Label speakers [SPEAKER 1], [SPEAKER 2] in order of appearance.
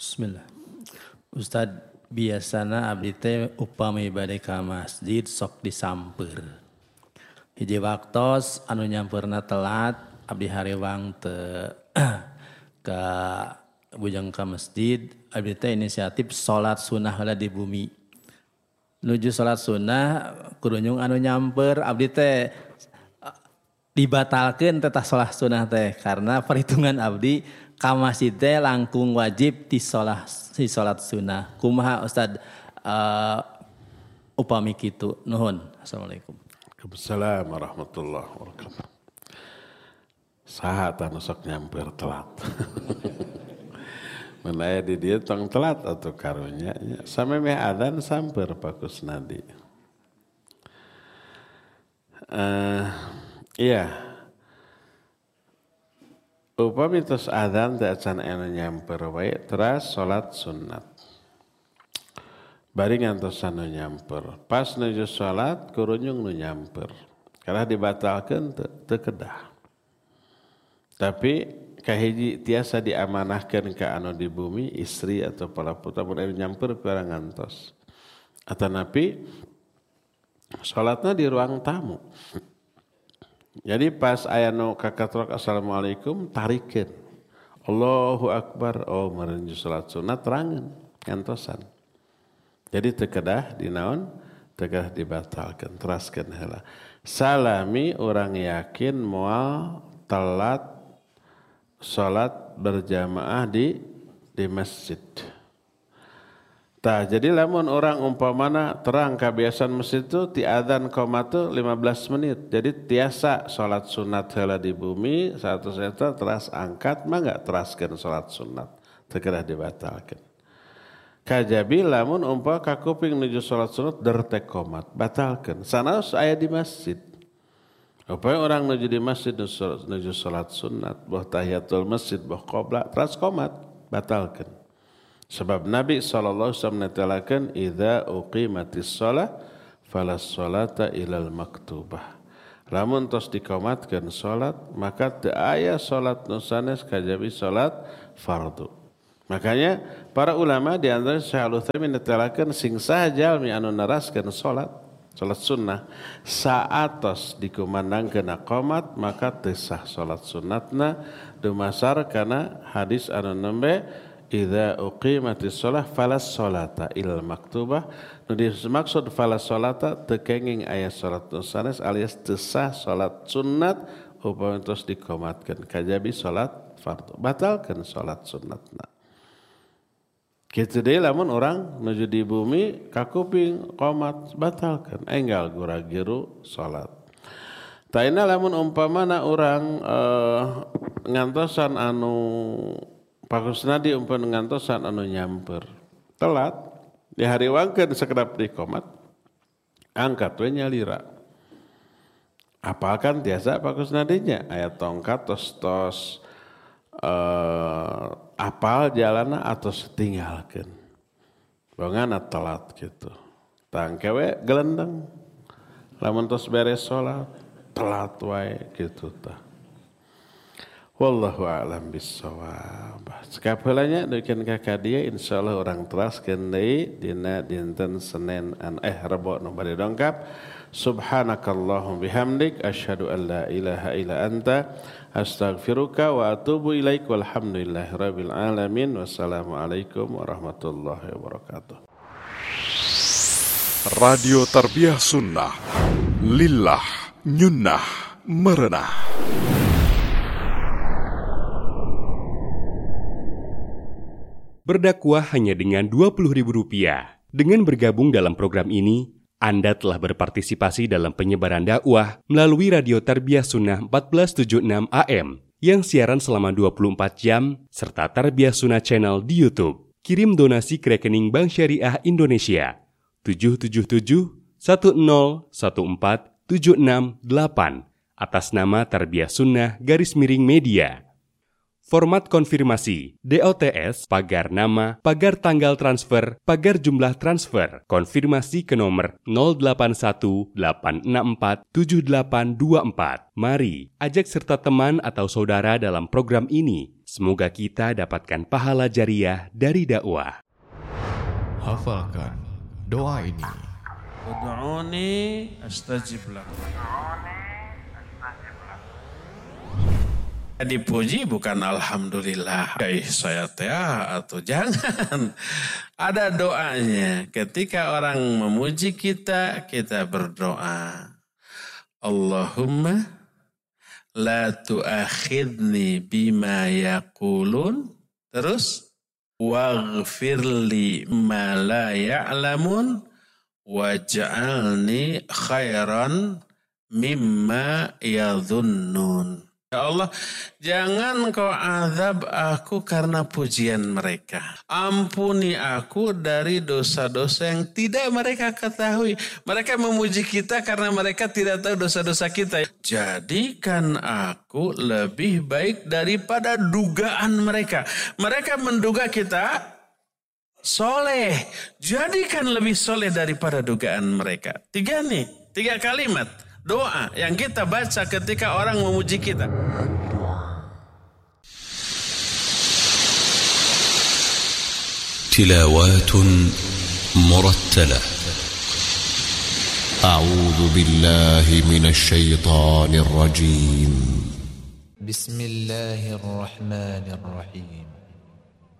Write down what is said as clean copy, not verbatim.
[SPEAKER 1] Bismillah. Ustad biasana abdi teh upami bade ka masjid sok disamper. Hiji waktos anu nyamperna telat abdi harewang teu ka bujang ka masjid, abdi teh inisiatif salat sunah heula di bumi. Nuju salat sunah kurunyung anu nyamper abdi teh dibatalkeun teh salat sunah teh karena perhitungan abdi ka masjid teh langkung wajib di salat sunah. Kumaha Ustad upami kitu? Nuhun. Assalamualaikum.
[SPEAKER 2] Waalaikumsalam warahmatullahi wabarakatuh. Saha anu sok nyamper telat. Mun aya di dieu tong telat atuh karunya nya. Samemeh adzan samper pakus nadi. Iya. Upami tos adzan teh acan anu nyamper wae teras salat sunat. Bari ngantos anu nyamper. Pas nuju salat kurunyung nu nyamper. Karena dibatalkeun teu kedah. Tapi kahiji tiasa diamanahkeun ka anu di bumi istri atau para putra mun anu nyamper kurang ngantos. Atanapi salatna di ruang tamu. Jadi pas aya nu kakatrok assalamualaikum tarikeun. Allahu akbar, oh merenju salat sunat terangeun ngantosan. Jadi teu kedah dinaon? Teu kedah dibatalkeun, teraskeun heula. Salami urang yakin moal telat salat berjamaah di masjid. Tah jadi lamun orang umpamana terang kebiasaan masjid itu ti adzan qomatu 15 menit. Jadi tiasa salat sunat heula di bumi 100 eta teras angkat mah enggak teraskeun salat sunat. Teu kedah dibatalkeun. Kajabi lamun umpama ka kuping nuju salat sunat dertek qomat batalkeun. Sanaos aya di masjid. Upaya orang nuju di masjid nuju salat sunat, boh tahiyatul masjid, boh qobla, teras qomat, batalkan. Sebab Nabi SAW netelakan, idza uqimatis shalah, falas sholata ilal maktubah. Lamun tos dikomatkan salat, maka teu aya salat nu sanes kajabi salat fardu. Makanya para ulama di antara Syekh Al-Utsaimin netelakan sing saha jalmi anu naraskeun salat sunnah saatos dikumandangkeun qomat maka teu sah salat sunatna dumasar kana hadis anu nembe idza uqimatis shalah falas sholata ilal maktubah. Nu dimaksud falas sholata teu kenging aya salat sanes alias teu sah salat sunat upami tos dikomatkeun kajabi salat fardu batalkeun salat sunatna. Kitu deui lamun orang nuju di bumi kakuping qomat batalkeun enggal gura-giru salat. Taina lamun umpamana urang ngantosan anu pakusna di umpama ngantosan anu nyamper telat dihariwangkeun sakedap di qomat angkat we nyalira. Apalkan tiasa pakusna dinya aya tongkat tos apal jalana atau setinggalkeun. Bangana telat gitu. Tangkewe gelendeng. Lamun tos beres salat telat wae gitu tah. Wallahu a'lam bissawab. Sakapeulanya duikeun ka kadieu insyaallah urang teraskeun deui dina dinten Senin Rebo nu bade dongkap. Subhanakallahumma bihamdik asyhadu an la ilaha illa anta astaghfiruka wa atubu ilaik walhamdulillahirabbil alamin. Wassalamualaikum warahmatullahi wabarakatuh.
[SPEAKER 3] Radio Tarbiyah Sunnah Lillah Nyunnah Merenah.
[SPEAKER 4] Berdakwah hanya dengan Rp20.000. Dengan bergabung dalam program ini, Anda telah berpartisipasi dalam penyebaran dakwah melalui Radio Tarbiyah Sunnah 1476 AM yang siaran selama 24 jam serta Tarbiyah Sunnah Channel di YouTube. Kirim donasi ke rekening Bank Syariah Indonesia 777-1014-768 atas nama Tarbiyah Sunnah _Media. format konfirmasi, DOTS, pagar nama, pagar tanggal transfer, pagar jumlah transfer, konfirmasi ke nomor 0818647824. Mari ajak serta teman atau saudara dalam program ini. Semoga kita dapatkan pahala jariah dari dakwah.
[SPEAKER 5] Hafalkan doa ini.
[SPEAKER 2] Ud'uni astajib lakum. Dipuji bukan alhamdulillah, saya atau jangan. Ada doanya. Ketika orang memuji kita, kita berdoa. Allahumma la tu'akhidni bima yaqulun. Terus waghfirli ma la ya'lamun waj'alni khairan mimma yadhunnun. Ya Allah, jangan kau azab aku karena pujian mereka. Ampuni aku dari dosa-dosa yang tidak mereka ketahui. Mereka memuji kita karena mereka tidak tahu dosa-dosa kita. Jadikan aku lebih baik daripada dugaan mereka. Mereka menduga kita soleh. Jadikan lebih soleh daripada dugaan mereka. 3 kalimat. Doa yang kita baca ketika orang memuji kita.
[SPEAKER 6] Tilawatun murattalah. A'udzu billahi minasy syaithanir rajim.
[SPEAKER 5] Bismillahirrahmanirrahim.